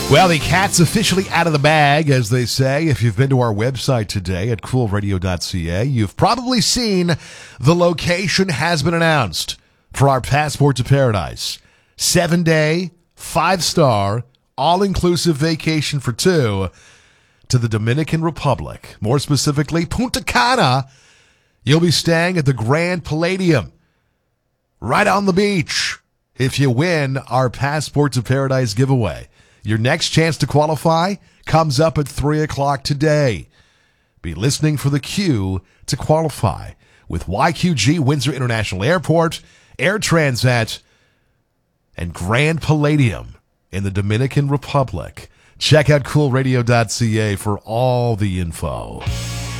Well, the cat's officially out of the bag, as they say. If you've been to our website today at coolradio.ca, you've probably seen the location has been announced for our Passport to Paradise. 7-day, 5-star, all-inclusive vacation for two to the Dominican Republic. More specifically, Punta Cana. You'll be staying at the Grand Palladium right on the beach if you win our Passport to Paradise giveaway. Your next chance to qualify comes up at 3 o'clock today. Be listening for the cue to qualify with YQG Windsor International Airport, Air Transat, and Grand Palladium in the Dominican Republic. Check out coolradio.ca for all the info.